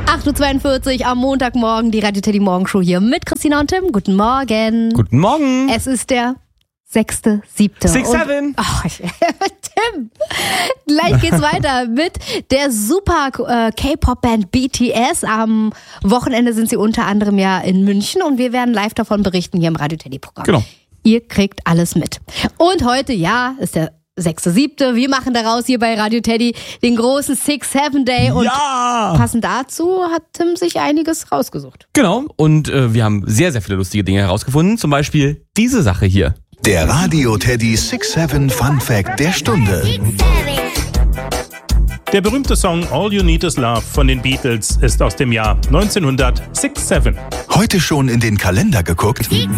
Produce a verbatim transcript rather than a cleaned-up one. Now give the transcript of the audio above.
acht Uhr zweiundvierzig am Montagmorgen, die Radio Teddy Morgenshow hier mit Christina und Tim. Guten Morgen. Guten Morgen. Es ist der sechste, siebte. Six, seven. Oh, Tim. Gleich geht's weiter mit der super äh, K-Pop-Band B T S. Am Wochenende sind sie unter anderem ja in München und wir werden live davon berichten hier im Radio Teddy-Programm. Genau. Ihr kriegt alles mit. Und heute, ja, ist der sechste, siebte. Wir machen daraus hier bei Radio Teddy den großen Six Seven Day. Und ja! passend dazu hat Tim sich einiges rausgesucht. Genau. Und äh, wir haben sehr, sehr viele lustige Dinge herausgefunden. Zum Beispiel diese Sache hier. Der Radio Teddy Six Seven Fun Fact der Stunde. Der berühmte Song All You Need Is Love von den Beatles ist aus dem Jahr neunzehnhundertsiebenundsiebzig. Heute schon in den Kalender geguckt?